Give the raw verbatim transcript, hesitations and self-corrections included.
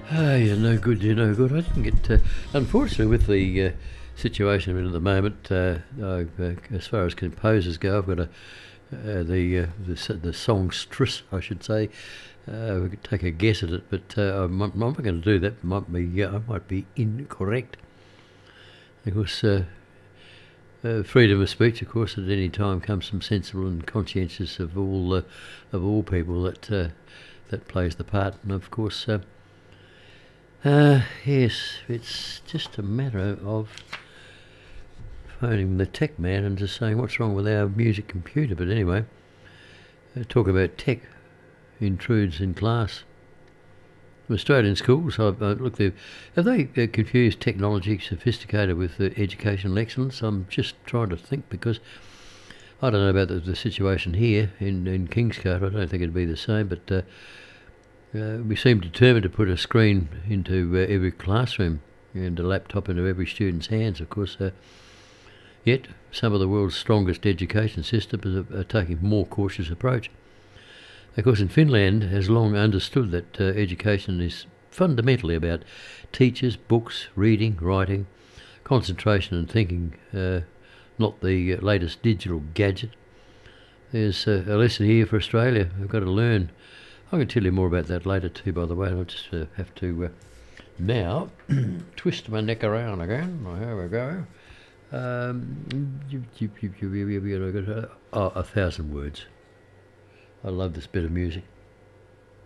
Ah, you're no good, you're no good. I didn't get, uh, unfortunately, with the uh, situation I'm in at the moment, uh, I've, uh, as far as composers go, I've got a, uh, the, uh, the s- the songstress, I should say. Uh, we could take a guess at it, but uh, I'm, I'm not going to do that. Might be, uh, I might be incorrect. Of course, uh, uh, freedom of speech, of course, at any time comes from sensible and conscientious of all uh, of all people that uh, that plays the part, and of course. Uh, Uh, yes, it's just a matter of phoning the tech man and just saying what's wrong with our music computer. But anyway, uh, talk about tech intrudes in class. Australian schools, I've, uh, look, they've- have they uh, confused technology sophisticated with uh, educational excellence? I'm just trying to think because I don't know about the, the situation here in, in Kingscote. I don't think it'd be the same, but uh, Uh, we seem determined to put a screen into uh, every classroom and a laptop into every student's hands, of course. Uh, yet, some of the world's strongest education systems are, are taking a more cautious approach. Of course, in Finland has long understood that uh, education is fundamentally about teachers, books, reading, writing, concentration and thinking, uh, not the uh, latest digital gadget. There's uh, a lesson here for Australia. We've got to learn. I can tell you more about that later too, by the way. I'll just uh, have to uh, now twist my neck around again. Oh, here we go. Um, you- you- you- you- you- you- you- uh, oh, a thousand words. I love this bit of music.